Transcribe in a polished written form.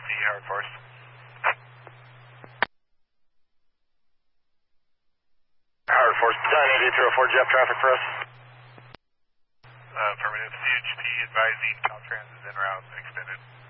Howard Forest. Howard Forest, 98304, Jeff, traffic for us. Affirmative. CHT advising Caltrans is en route, extended.